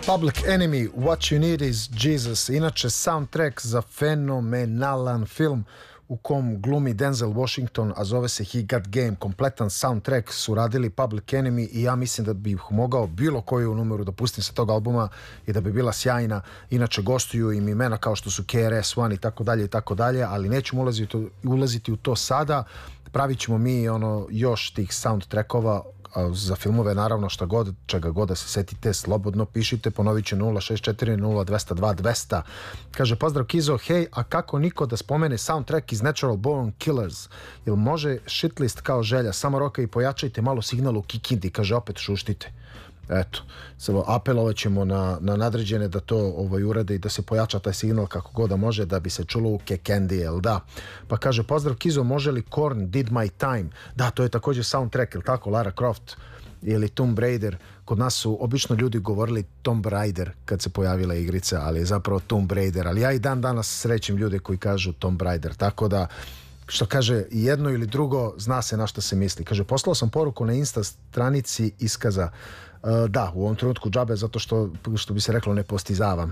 Public Enemy, What You Need Is Jesus. Inače, soundtrack za fenomenalan film u kom glumi Denzel Washington, a zove se He Got Game. Kompletan soundtrack su radili Public Enemy i ja mislim da bih mogao bilo koju numeru da pustim sa tog albuma i da bi bila sjajna. Inače, gostuju im imena kao što su KRS-One i tako dalje, ali nećemo ulaziti u to sada. Pravit ćemo mi još tih soundtrackova za filmove, naravno, šta god, čega god da se setite, slobodno pišite, ponovit ću 064 0202 200. Kaže, pozdrav Kizo, hej, a kako niko da spomene soundtrack iz Natural Born Killers? Jel može shitlist kao želja, samo roka i pojačajte malo signal u Kikindi, kaže, opet šuštite. Eto, apelovat ćemo na nadređene da to urade i da se pojača taj signal kako god da može da bi se čulo u Kekendi, jel da? Pa kaže, pozdrav Kizo, može li Korn Did My Time? Da, to je također soundtrack, jel tako, Lara Croft ili Tomb Raider. Kod nas su obično ljudi govorili Tomb Raider kad se pojavila igrica, ali je zapravo Tomb Raider, ali ja i dan danas srećem ljude koji kažu Tomb Raider, tako da što kaže jedno ili drugo, zna se na što se misli. Kaže, poslao sam poruku na Insta stranici iskaza. Da, u ovom trenutku džabe, zato što bi se reklo ne postizavam.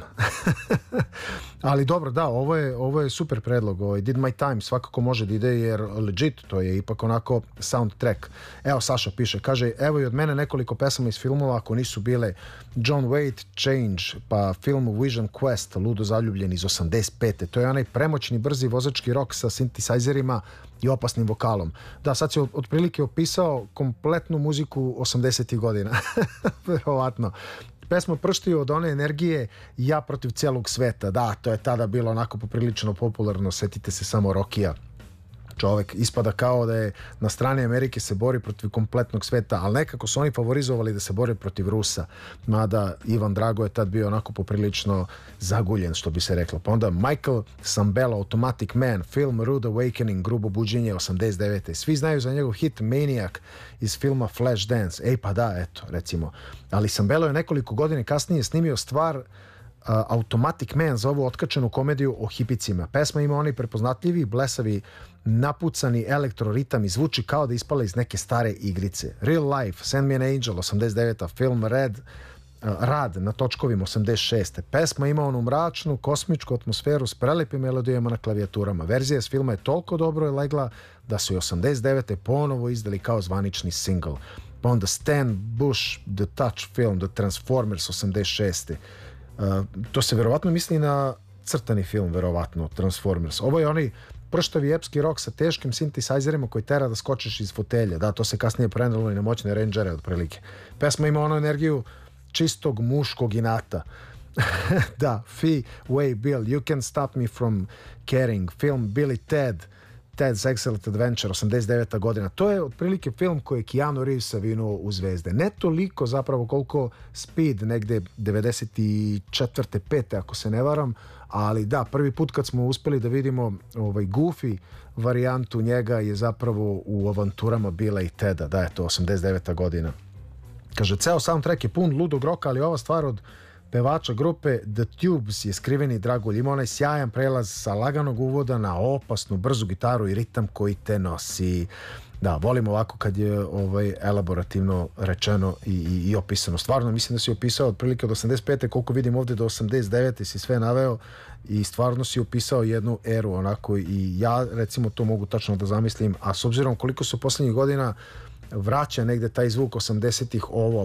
Ali dobro, da, ovo je super predlog. Did My Time svakako može da ide, jer legit, to je ipak onako soundtrack. Evo, Saša piše, kaže, evo i od mene nekoliko pesama iz filmova, ako nisu bile John Wayne, Change, pa film Vision Quest, Ludo zaljubljen iz 85. To je onaj premoćni, brzi vozački rock sa synthesizerima i opasnim vokalom. Da, sad si otprilike opisao kompletnu muziku 80-ih godina. Verovatno. Pesma pršti od one energije ja protiv cijelog sveta. Da, to je tada bilo onako poprilično popularno. Setite se samo Rokija. Čovek ispada kao da je na strani Amerike se bori protiv kompletnog sveta, ali nekako su oni favorizovali da se bori protiv Rusa, mada Ivan Drago je tad bio onako poprilično zaguljen, što bi se reklo. Pa onda Michael Sambello, Automatic Man, film Rude Awakening, Grubo buđenje, 89. Svi znaju za njegov hit Maniac iz filma Flashdance. Ej pa da, eto, recimo. Ali Sambello je nekoliko godina kasnije snimio stvar Automatic Man za ovu otkačenu komediju o hipicima. Pesma ima onaj prepoznatljivi, blesavi, napucani elektroritam i zvuči kao da ispala iz neke stare igrice. Real Life, Send Me an Angel, 89. Film Rad na točkovima, 86. Pesma ima onu mračnu, kosmičku atmosferu s prelepim melodijama na klavijaturama. Verzija s filma je toliko dobro legla da su i 89. ponovo izdali kao zvanični single. Pa onda Stan Bush, The Touch film, The Transformers, 86. To se verovatno misli na crtani film, verovatno, Transformers. Ovo je onaj prštavi epski rock sa teškim synthesizerima koji tera da skočiš iz fotelje. Da, to se kasnije prenelo i na moćne Rangere otprilike. Pesma ima onu energiju čistog muškog inata. Da, Fee, Way, Bill, You Can't Stop Me From Caring, film Billy Ted's Excellent Adventure, 89. godina. To je otprilike film koji je Keanu Reeves vinuo u zvezde. Ne toliko zapravo koliko Speed, negde 94. 5. ako se ne varam, ali da, prvi put kad smo uspeli da vidimo Goofy varijantu njega je zapravo u avanturama Billa i Teda. Da, je to 89. godina. Kaže, ceo soundtrack je pun ludog roka, ali ova stvar od pevača grupe The Tubes je skriveni dragulj. Ima onaj sjajan prelaz sa laganog uvoda na opasnu, brzu gitaru i ritam koji te nosi. Da, volim ovako kad je elaborativno rečeno i opisano. Stvarno, mislim da si opisao otprilike od 85. koliko vidim ovdje do 89. si sve naveo i stvarno si opisao jednu eru onako i ja recimo to mogu tačno da zamislim, a s obzirom koliko su posljednjih godina vraća negde taj zvuk 80-ih, ovo